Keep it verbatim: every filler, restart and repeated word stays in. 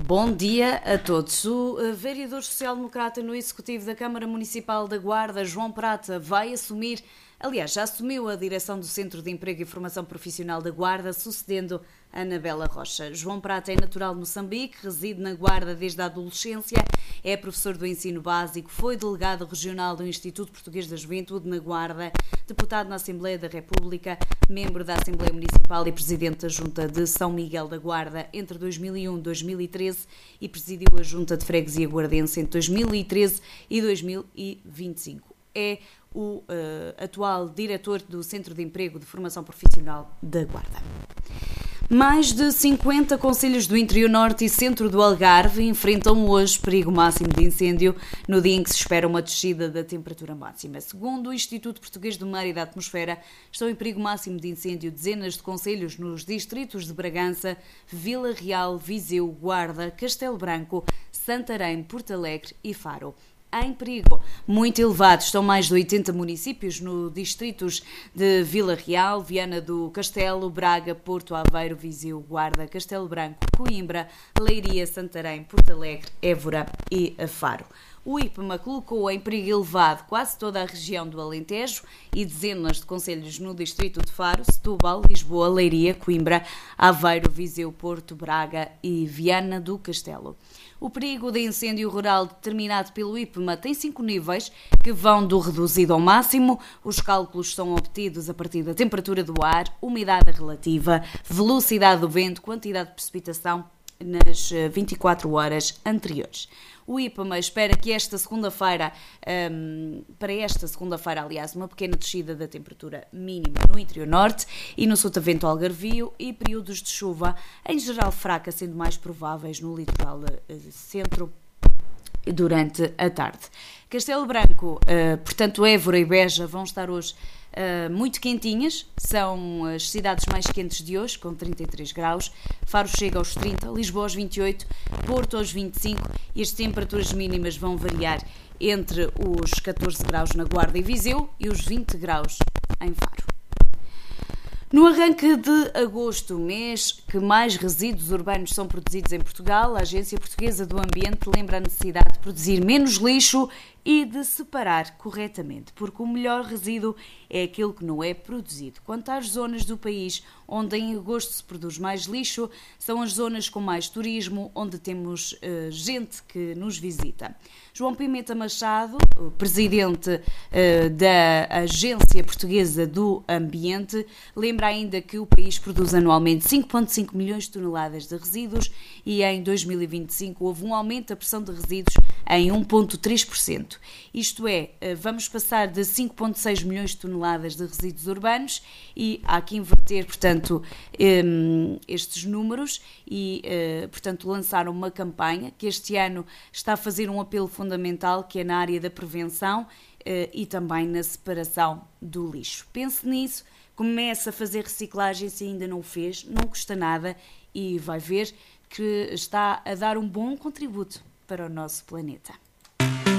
Bom dia a todos. O vereador social-democrata no Executivo da Câmara Municipal da Guarda, João Prata, vai assumir, aliás, já assumiu a direção do Centro de Emprego e Formação Profissional da Guarda, sucedendo a Anabela Rocha. João Prata é natural de Moçambique, reside na Guarda desde a adolescência, é professor do ensino básico, foi delegado regional do Instituto Português da Juventude na Guarda, deputado na Assembleia da República, membro da Assembleia Municipal e presidente da Junta de São Miguel da Guarda entre dois mil e um e dois mil e treze e presidiu a Junta de Freguesia Guardense entre dois mil e treze e dois mil e vinte e cinco. É o uh, atual diretor do Centro de Emprego de Formação Profissional da Guarda. Mais de cinquenta concelhos do interior norte e centro do Algarve enfrentam hoje perigo máximo de incêndio no dia em que se espera uma descida da temperatura máxima. Segundo o Instituto Português do Mar e da Atmosfera, estão em perigo máximo de incêndio dezenas de concelhos nos distritos de Bragança, Vila Real, Viseu, Guarda, Castelo Branco, Santarém, Porto Alegre e Faro. Em perigo muito elevado estão mais de oitenta municípios no distritos de Vila Real, Viana do Castelo, Braga, Porto Aveiro, Viseu, Guarda, Castelo Branco, Coimbra, Leiria, Santarém, Porto Alegre, Évora e Faro. O IPMA colocou em perigo elevado quase toda a região do Alentejo e dezenas de concelhos no distrito de Faro, Setúbal, Lisboa, Leiria, Coimbra, Aveiro, Viseu, Porto, Braga e Viana do Castelo. O perigo de incêndio rural determinado pelo IPMA tem cinco níveis que vão do reduzido ao máximo. Os cálculos são obtidos a partir da temperatura do ar, umidade relativa, velocidade do vento, quantidade de precipitação nas vinte e quatro horas anteriores. O IPMA espera que esta segunda-feira, um, para esta segunda-feira, aliás, uma pequena descida da temperatura mínima no interior norte e no sotavento algarvio e períodos de chuva, em geral fraca, sendo mais prováveis no litoral uh, centro durante a tarde. Castelo Branco, uh, portanto Évora e Beja vão estar hoje uh, muito quentinhas, são as cidades mais quentes de hoje, com trinta e três graus, Faro chega aos trinta, Lisboa aos vinte e oito, Porto aos vinte e cinco e as temperaturas mínimas vão variar entre os catorze graus na Guarda e Viseu e os vinte graus em Faro. No arranque de agosto, mês que mais resíduos urbanos são produzidos em Portugal, a Agência Portuguesa do Ambiente lembra a necessidade de produzir menos lixo e de separar corretamente, porque o melhor resíduo é aquele que não é produzido. Quanto às zonas do país onde em agosto se produz mais lixo, são as zonas com mais turismo, onde temos uh, gente que nos visita. João Pimenta Machado, o presidente uh, da Agência Portuguesa do Ambiente, lembra ainda que o país produz anualmente cinco vírgula cinco milhões de toneladas de resíduos e em dois mil e vinte e cinco houve um aumento da pressão de resíduos em um vírgula três por cento. Isto é, vamos passar de cinco vírgula seis milhões de toneladas de resíduos urbanos e há que inverter, portanto, estes números e, portanto, lançaram uma campanha que este ano está a fazer um apelo fundamental, que é na área da prevenção e também na separação do lixo. Pense nisso, comece a fazer reciclagem se ainda não o fez, não custa nada e vai ver que está a dar um bom contributo para o nosso planeta.